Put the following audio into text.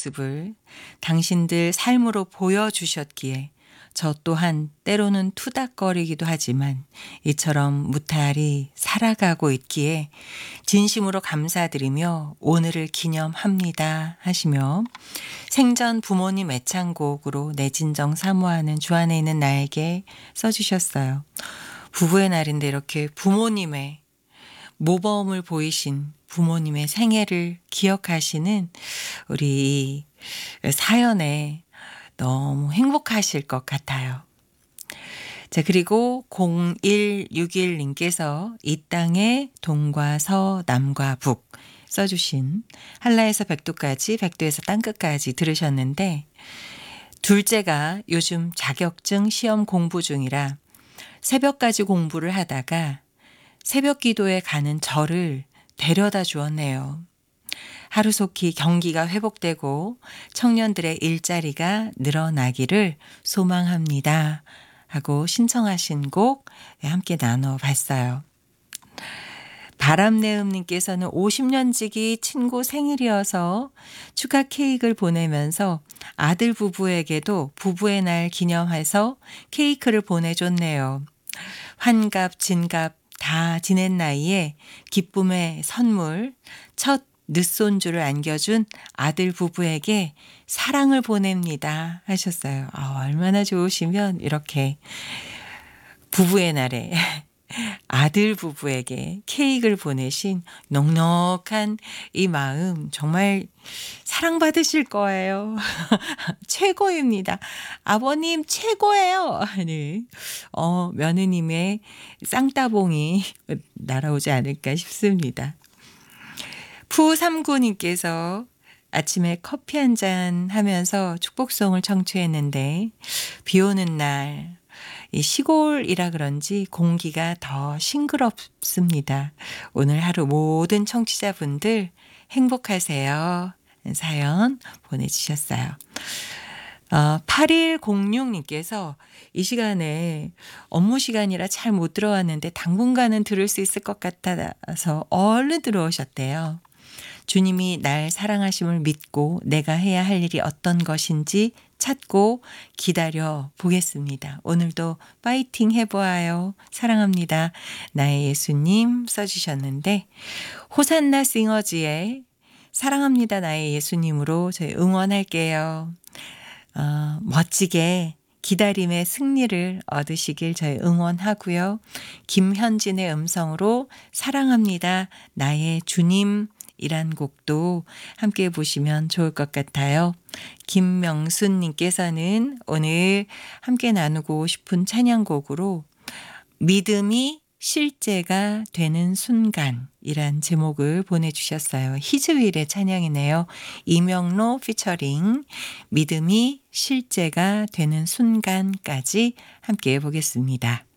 모습을 당신들 삶으로 보여주셨기에 저 또한 때로는 투닥거리기도 하지만 이처럼 무탈히 살아가고 있기에 진심으로 감사드리며 오늘을 기념합니다 하시며 생전 부모님 애창곡으로 내 진정 사모하는 주 안에 있는 나에게 써주셨어요. 부부의 날인데 이렇게 부모님의 모범을 보이신 부모님의 생애를 기억하시는 우리 사연에 너무 행복하실 것 같아요. 자, 그리고 0161님께서 이 땅의 동과 서 남과 북 써주신 한라에서 백두까지 백두에서 땅끝까지 들으셨는데 둘째가 요즘 자격증 시험 공부 중이라 새벽까지 공부를 하다가 새벽 기도에 가는 저를 데려다 주었네요. 하루속히 경기가 회복되고 청년들의 일자리가 늘어나기를 소망합니다 하고 신청하신 곡 함께 나눠봤어요. 바람내음님께서는 50년지기 친구 생일이어서 축하 케이크를 보내면서 아들 부부에게도 부부의 날 기념해서 케이크를 보내줬네요. 환갑 진갑 다 지낸 나이에 기쁨의 선물 첫 늦손주를 안겨준 아들 부부에게 사랑을 보냅니다 하셨어요. 얼마나 좋으시면 이렇게 부부의 날에 아들 부부에게 케이크를 보내신 넉넉한 이 마음 정말 사랑받으실 거예요. 최고입니다. 아버님 최고예요. 네. 며느님의 쌍따봉이 날아오지 않을까 싶습니다. 푸39님께서 아침에 커피 한잔 하면서 축복송을 청취했는데 비 오는 날 이 시골이라 그런지 공기가 더 싱그럽습니다. 오늘 하루 모든 청취자분들 행복하세요. 사연 보내주셨어요. 8106님께서 이 시간에 업무 시간이라 잘 못 들어왔는데 당분간은 들을 수 있을 것 같아서 얼른 들어오셨대요. 주님이 날 사랑하심을 믿고 내가 해야 할 일이 어떤 것인지 찾고 기다려 보겠습니다. 오늘도 파이팅 해보아요. 사랑합니다. 나의 예수님 써주셨는데 호산나 싱어즈의 사랑합니다. 나의 예수님으로 저희 응원할게요. 멋지게 기다림의 승리를 얻으시길 저희 응원하고요. 김현진의 음성으로 사랑합니다. 나의 주님 이란 곡도 함께 보시면 좋을 것 같아요. 김명순님께서는 오늘 함께 나누고 싶은 찬양곡으로 믿음이 실제가 되는 순간이란 제목을 보내주셨어요. 히즈윌의 찬양이네요. 이명로 피처링 믿음이 실제가 되는 순간까지 함께 보겠습니다.